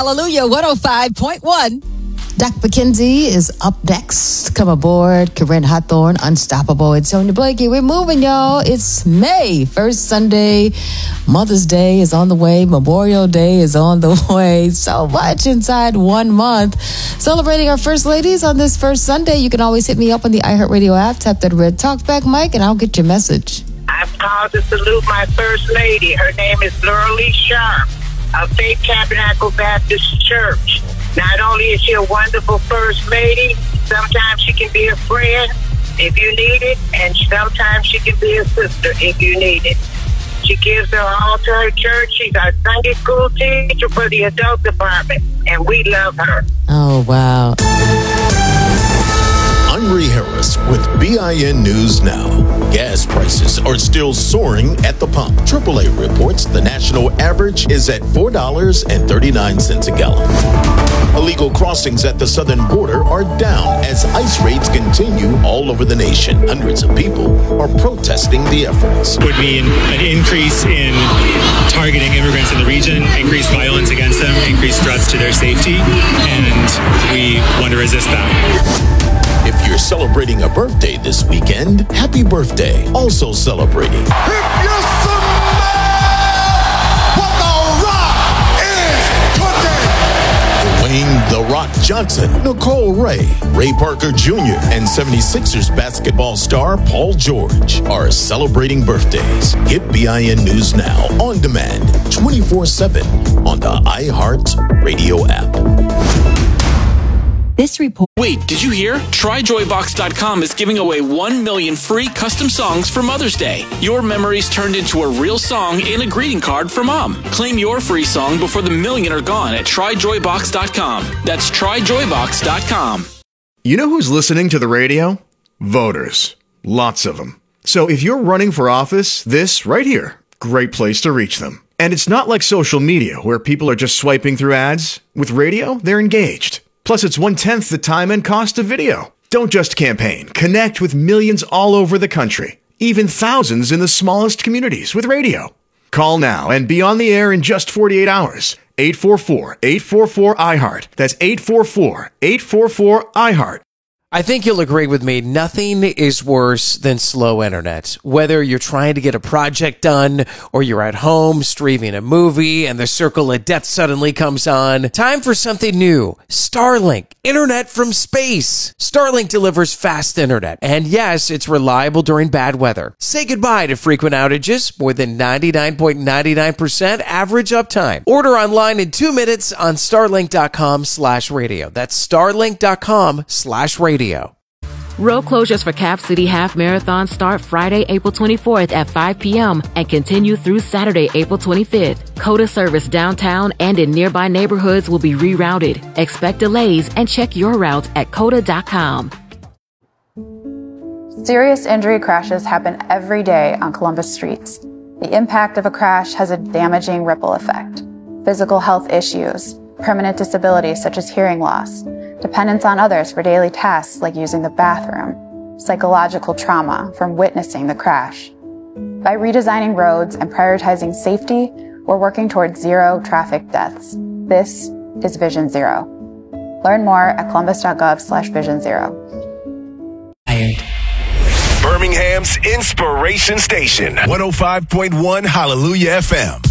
Hallelujah 105.1. Doc McKenzie is up next. Come aboard. Corinne Hawthorne, Unstoppable. It's Sonia Blakey. We're moving, y'all. It's May. First Sunday. Mother's Day is on the way. Memorial Day is on the way. So much inside 1 month. Celebrating our First Ladies on this first Sunday. You can always hit me up on the iHeartRadio app. Tap that red talkback mic and I'll get your message. I've called to salute my First Lady. Her name is Laura Lee Sharp of Faith Tabernacle Baptist Church. Not only is she a wonderful First Lady, sometimes she can be a friend if you need it, and sometimes she can be a sister if you need it. She gives her all to her church. She's our Sunday school teacher for the adult department, and we love her. Oh, wow. I'm Ree Harris with BIN News Now. Gas prices are still soaring at the pump. AAA reports the national average is at $4.39 a gallon. Illegal crossings at the southern border are down as ICE raids continue all over the nation. Hundreds of people are protesting the efforts. Would mean an increase in targeting immigrants in the region, increased violence against them, increased threats to their safety, and we want to resist that. If you're celebrating a birthday this weekend, happy birthday. Also celebrating. If you smell what the Rock is cooking. Dwayne "The Rock" Johnson, Nicole Ray, Ray Parker Jr., and 76ers basketball star Paul George are celebrating birthdays. Get BIN News Now on demand 24/7 on the iHeart Radio app. This report. Wait, did you hear? TryJoyBox.com is giving away 1 million free custom songs for Mother's Day. Your memories turned into a real song in a greeting card for Mom. Claim your free song before the million are gone at TryJoyBox.com. That's TryJoyBox.com. You know who's listening to the radio? Voters. Lots of them. So if you're running for office, this right here, great place to reach them. And it's not like social media where people are just swiping through ads. With radio, they're engaged. Plus, it's 1/10 the time and cost of video. Don't just campaign. Connect with millions all over the country, even thousands in the smallest communities with radio. Call now and be on the air in just 48 hours. 844-844-iHeart. That's 844-844-iHeart. I think you'll agree with me, nothing is worse than slow internet. Whether you're trying to get a project done or you're at home streaming a movie and the circle of death suddenly comes on, time for something new. Starlink, internet from space. Starlink delivers fast internet. And yes, it's reliable during bad weather. Say goodbye to frequent outages, more than 99.99% average uptime. Order online in 2 minutes on starlink.com/radio. That's starlink.com/radio. Road closures for Cap City Half Marathon start Friday, April 24th at 5 p.m. and continue through Saturday, April 25th. COTA service downtown and in nearby neighborhoods will be rerouted. Expect delays and check your route at COTA.com. Serious injury crashes happen every day on Columbus streets. The impact of a crash has a damaging ripple effect. Physical health issues, permanent disabilities such as hearing loss, dependence on others for daily tasks like using the bathroom, psychological trauma from witnessing the crash. By redesigning roads and prioritizing safety, we're working towards zero traffic deaths. This is Vision Zero. Learn more at columbus.gov/Vision Zero. Birmingham's Inspiration Station, 105.1 Hallelujah FM.